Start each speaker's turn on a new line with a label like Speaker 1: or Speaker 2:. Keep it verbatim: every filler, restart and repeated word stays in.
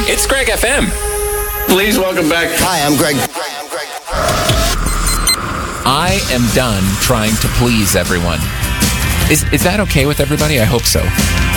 Speaker 1: It's Greg F M.
Speaker 2: Please welcome back.
Speaker 3: Hi, I'm Greg.
Speaker 1: I am done trying to please everyone. Is is that okay with everybody? I hope so.